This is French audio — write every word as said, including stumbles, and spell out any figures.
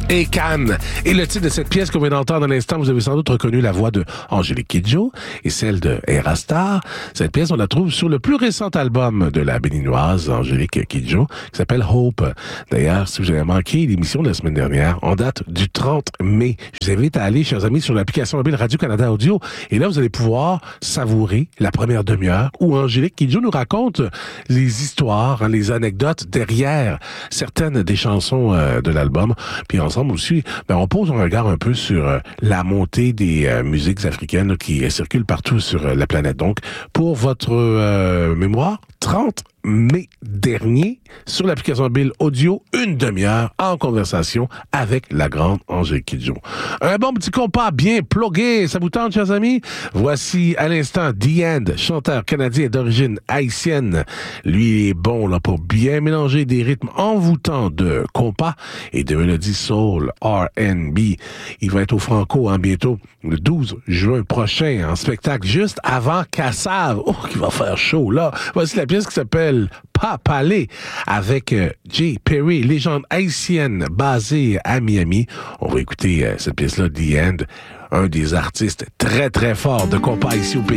et Cannes. Et le titre de cette pièce qu'on vient d'entendre à l'instant, vous avez sans doute reconnu la voix de Angélique Kidjo et celle de Erastar. Cette pièce, on la trouve sur le plus récent album de la béninoise Angélique Kidjo, qui s'appelle Hope. D'ailleurs, si vous avez manqué l'émission de la semaine dernière, en date du trente mai, je vous invite à aller, chers amis, sur l'application mobile Radio-Canada Audio. Et là, vous allez pouvoir savourer la première demi-heure où Angélique Kidjo nous raconte les histoires, hein, les anecdotes derrière certaines des chansons euh, de l'album. Puis ensemble aussi, ben, on pose un regard un peu sur euh, la montée des euh, musiques africaines là, qui euh, circulent partout sur euh, la planète. Donc, pour votre euh, mémoire, trente mai dernier, sur l'application mobile audio, une demi-heure en conversation avec la grande Angélique Kidjo. Un bon petit compas bien plugué, ça vous tente, chers amis? Voici à l'instant The End, chanteur canadien d'origine haïtienne. Lui, il est bon là pour bien mélanger des rythmes envoûtants de compas et de mélodies soul, R and B. Il va être au Franco hein, bientôt, le douze juin prochain, en spectacle juste avant Cassave. Oh, qui va faire chaud là. Voici la pièce qui s'appelle Pas Palais avec euh, Jay Perry, légende haïtienne basée à Miami. On va écouter euh, cette pièce-là, The End, un des artistes très très forts de compas ici au pays.